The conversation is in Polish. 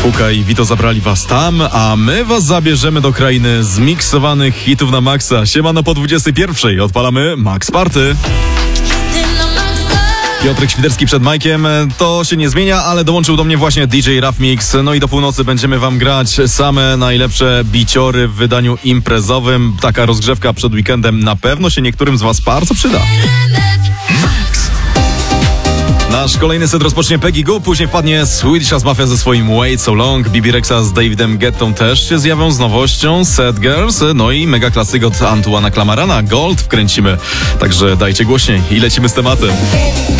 Puka i Vito zabrali was tam, a my was zabierzemy do krainy zmiksowanych hitów na maksa. Siemano po 21. Odpalamy Max Party. Piotrek Świderski przed Majkiem. To się nie zmienia, ale dołączył do mnie właśnie DJ Rough Mix. No i do północy będziemy wam grać same najlepsze biciory w wydaniu imprezowym. Taka rozgrzewka przed weekendem na pewno się niektórym z was bardzo przyda. Nasz kolejny set rozpocznie Peggy Goo, później wpadnie Swedish House Mafia ze swoim Wait So Long, Bibi Rexa z Davidem Guettą też się zjawią z nowością, Sad Girls, no i mega klasyk od Antoana Clamarana, Gold wkręcimy, także dajcie głośniej i lecimy z tematem.